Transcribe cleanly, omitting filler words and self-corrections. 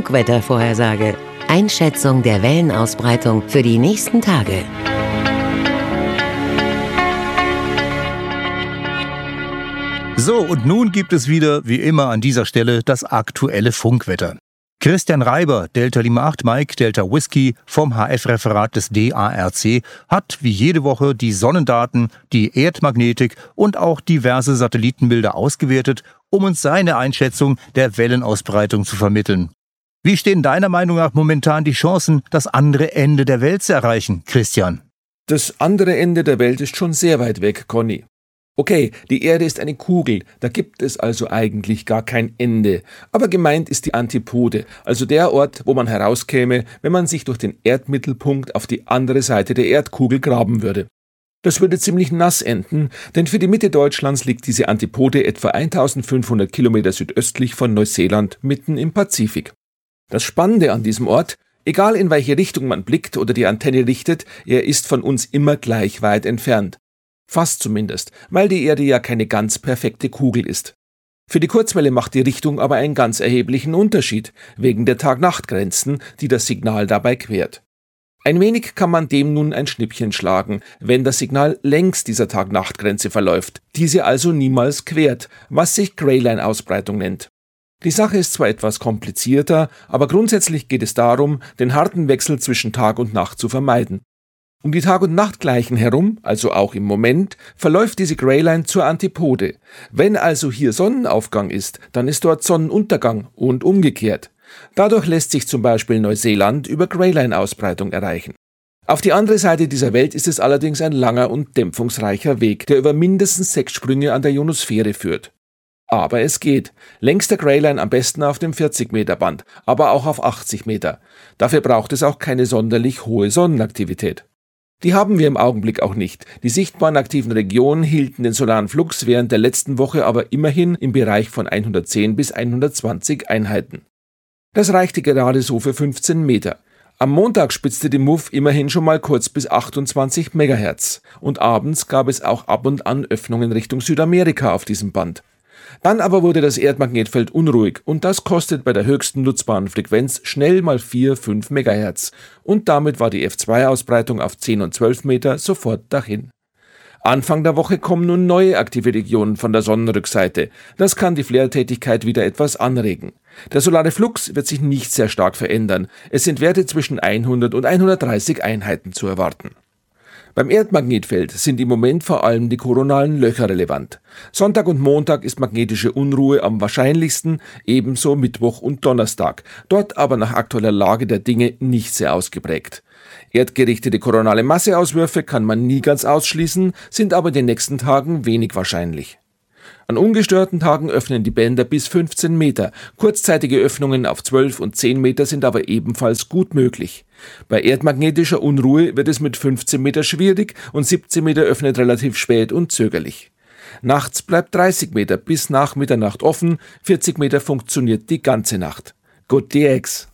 Funkwettervorhersage. Einschätzung der Wellenausbreitung für die nächsten Tage. So, und nun gibt es wieder, wie immer an dieser Stelle, das aktuelle Funkwetter. Christian Reiber, Delta Lima 8 Mike, Delta Whisky vom HF-Referat des DARC hat wie jede Woche die Sonnendaten, die Erdmagnetik und auch diverse Satellitenbilder ausgewertet, um uns seine Einschätzung der Wellenausbreitung zu vermitteln. Wie stehen deiner Meinung nach momentan die Chancen, das andere Ende der Welt zu erreichen, Christian? Das andere Ende der Welt ist schon sehr weit weg, Conny. Okay, die Erde ist eine Kugel, da gibt es also eigentlich gar kein Ende. Aber gemeint ist die Antipode, also der Ort, wo man herauskäme, wenn man sich durch den Erdmittelpunkt auf die andere Seite der Erdkugel graben würde. Das würde ziemlich nass enden, denn für die Mitte Deutschlands liegt diese Antipode etwa 1500 Kilometer südöstlich von Neuseeland mitten im Pazifik. Das Spannende an diesem Ort: egal in welche Richtung man blickt oder die Antenne richtet, er ist von uns immer gleich weit entfernt. Fast zumindest, weil die Erde ja keine ganz perfekte Kugel ist. Für die Kurzwelle macht die Richtung aber einen ganz erheblichen Unterschied, wegen der Tag-Nacht-Grenzen, die das Signal dabei quert. Ein wenig kann man dem nun ein Schnippchen schlagen, wenn das Signal längs dieser Tag-Nacht-Grenze verläuft, diese also niemals quert, was sich Greyline-Ausbreitung nennt. Die Sache ist zwar etwas komplizierter, aber grundsätzlich geht es darum, den harten Wechsel zwischen Tag und Nacht zu vermeiden. Um die Tag- und Nachtgleichen herum, also auch im Moment, verläuft diese Greyline zur Antipode. Wenn also hier Sonnenaufgang ist, dann ist dort Sonnenuntergang und umgekehrt. Dadurch lässt sich zum Beispiel Neuseeland über Greyline-Ausbreitung erreichen. Auf die andere Seite dieser Welt ist es allerdings ein langer und dämpfungsreicher Weg, der über mindestens 6 Sprünge an der Ionosphäre führt. Aber es geht. Längs der Greyline am besten auf dem 40-Meter-Band, aber auch auf 80 Meter. Dafür braucht es auch keine sonderlich hohe Sonnenaktivität. Die haben wir im Augenblick auch nicht. Die sichtbaren aktiven Regionen hielten den solaren Flux während der letzten Woche aber immerhin im Bereich von 110 bis 120 Einheiten. Das reichte gerade so für 15 Meter. Am Montag spitzte die MUF immerhin schon mal kurz bis 28 Megahertz. Und abends gab es auch ab und an Öffnungen Richtung Südamerika auf diesem Band. Dann aber wurde das Erdmagnetfeld unruhig und das kostet bei der höchsten nutzbaren Frequenz schnell mal 4-5 Megahertz und damit war die F2-Ausbreitung auf 10 und 12 Meter sofort dahin. Anfang der Woche kommen nun neue aktive Regionen von der Sonnenrückseite. Das kann die Flaretätigkeit wieder etwas anregen. Der solare Flux wird sich nicht sehr stark verändern. Es sind Werte zwischen 100 und 130 Einheiten zu erwarten. Beim Erdmagnetfeld sind im Moment vor allem die koronalen Löcher relevant. Sonntag und Montag ist magnetische Unruhe am wahrscheinlichsten, ebenso Mittwoch und Donnerstag, dort aber nach aktueller Lage der Dinge nicht sehr ausgeprägt. Erdgerichtete koronale Masseauswürfe kann man nie ganz ausschließen, sind aber in den nächsten Tagen wenig wahrscheinlich. An ungestörten Tagen öffnen die Bänder bis 15 Meter. Kurzzeitige Öffnungen auf 12 und 10 Meter sind aber ebenfalls gut möglich. Bei erdmagnetischer Unruhe wird es mit 15 Meter schwierig und 17 Meter öffnet relativ spät und zögerlich. Nachts bleibt 30 Meter bis nach Mitternacht offen, 40 Meter funktioniert die ganze Nacht. Gut DX.